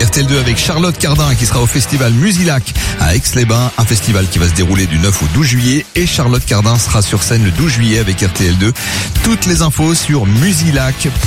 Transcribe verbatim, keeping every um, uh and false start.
R T L deux avec Charlotte Cardin qui sera au festival Musilac à Aix-les-Bains, un festival qui va se dérouler du neuf au douze juillet et Charlotte Cardin sera sur scène le douze juillet avec R T L deux. Toutes les infos sur musilac.